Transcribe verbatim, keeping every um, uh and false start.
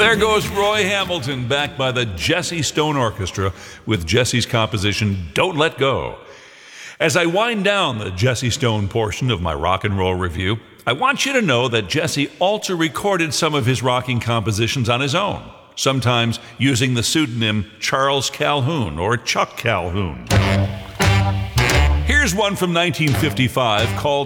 There goes Roy Hamilton, backed by the Jesse Stone Orchestra with Jesse's composition, Don't Let Go. As I wind down the Jesse Stone portion of my rock and roll review, I want you to know that Jesse also recorded some of his rocking compositions on his own, sometimes using the pseudonym Charles Calhoun or Chuck Calhoun. Here's one from nineteen fifty-five called